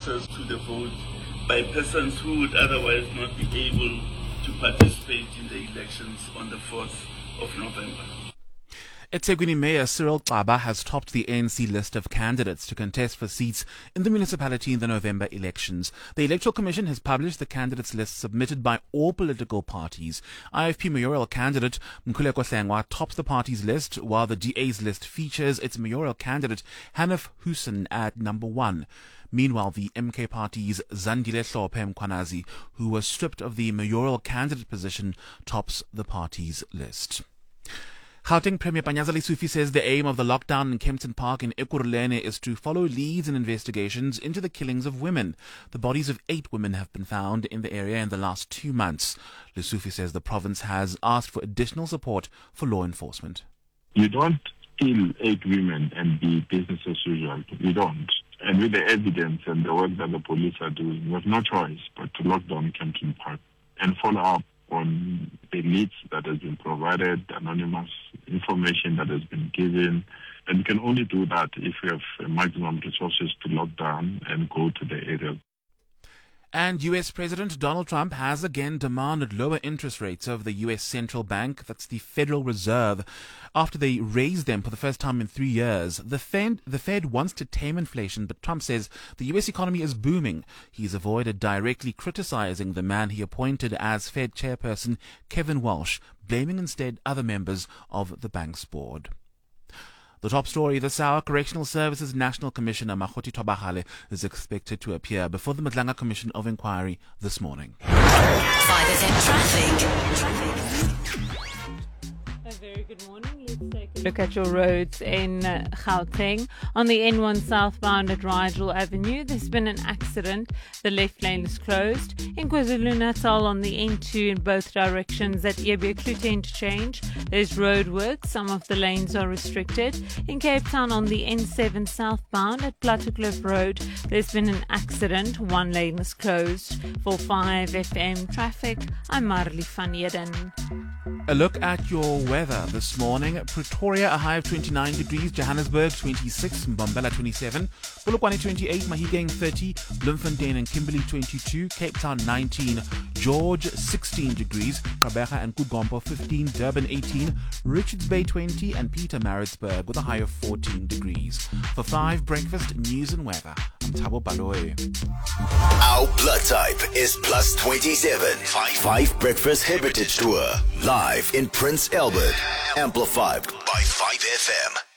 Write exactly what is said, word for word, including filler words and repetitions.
access to the vote by persons who would otherwise not be able to participate in the elections on the fourth of November. eThekwini Mayor Cyril Xaba has topped the A N C list of candidates to contest for seats in the municipality in the November elections. The Electoral Commission has published the candidates list submitted by all political parties. I F P mayoral candidate Mkhuleko Hlengwa tops the party's list, while the D A's list features its mayoral candidate Hanif Hussein at number one. Meanwhile, the M K party's Zandile Hlophe Mkhwanazi, who was stripped of the mayoral candidate position, tops the party's list. Gauteng Premier Panyaza Lesufi says the aim of the lockdown in Kempton Park in Ekurhuleni is to follow leads in investigations into the killings of women. The bodies of eight women have been found in the area in the last two months. Lesufi says the province has asked for additional support for law enforcement. You don't kill eight women and be business as usual. You don't. And with the evidence and the work that the police are doing, we have no choice but to lock down Kempton Park and follow up on the leads that has been provided, anonymous information that has been given. And we can only do that if we have maximum resources to lock down and go to the area. And U S President Donald Trump has again demanded lower interest rates of the U S Central Bank, that's the Federal Reserve, after they raised them for the first time in three years. The Fed, the Fed wants to tame inflation, but Trump says the U S economy is booming. He's avoided directly criticizing the man he appointed as Fed chairperson, Kevin Walsh, blaming instead other members of the bank's board. The top story this hour: Correctional Services National Commissioner Makgothi Thobagale is expected to appear before the Madlanga Commission of Inquiry this morning. five F M Traffic. Traffic. A very good morning. Let's take a look at your roads in uh, Gauteng. On the N one southbound at Rigel Avenue, there's been an accident. The left lane is closed. In KwaZulu-Natal on the N two in both directions at Yebie-Klute interchange, there's road work. Some of the lanes are restricted. In Cape Town on the N seven southbound at Plattekloof Road, there's been an accident. One lane is closed. For five F M Traffic, I'm Marley van Eden. A look at your weather this morning. Pretoria, a high of twenty-nine degrees. Johannesburg, twenty-six. Mbombela, twenty-seven. Polokwane, twenty-eight. Mahikeng, thirty. Bloemfontein and Kimberley, twenty-two. Cape Town, nineteen. George, sixteen degrees. Gqeberha and Kugompo, fifteen. Durban, eighteen. Richards Bay, twenty. And Pietermaritzburg with a high of fourteen degrees. For five Breakfast News and Weather, I'm Thabo Baloyi. Our blood type is plus twenty-seven. Five, five Breakfast Heritage Tour. Live in Prince Albert. Amplified by five F M.